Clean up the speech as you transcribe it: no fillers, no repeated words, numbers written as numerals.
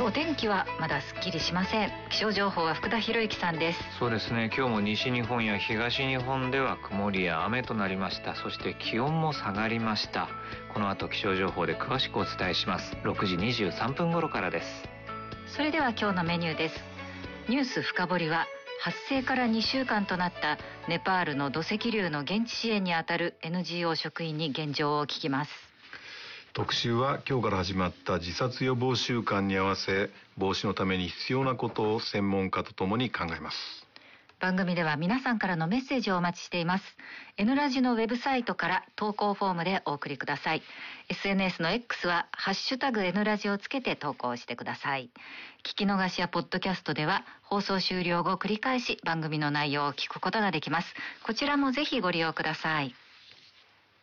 お天気はまだすっきりしません。気象情報は福田博之さんです。 そうですね、今日も西日本や東日本では曇りや雨となりました。そして気温も下がりました。この後気象情報で詳しくお伝えします。6時23分頃からです。 それでは今日のメニューです。ニュース深掘りは、発生から2週間となったネパールの土石流の現地支援にあたる NGO 職員に現状を聞きます。 特集は今日から始まった自殺予防週間に合わせ、防止のために必要なことを専門家とともに考えます。 番組では皆さんからのメッセージをお待ちしています。 N ラジのウェブサイトから投稿フォームでお送りください。 SNS の X はハッシュタグ N ラジをつけて投稿してください。聞き逃しやポッドキャストでは放送終了後繰り返し番組の内容を聞くことができます。こちらもぜひご利用ください。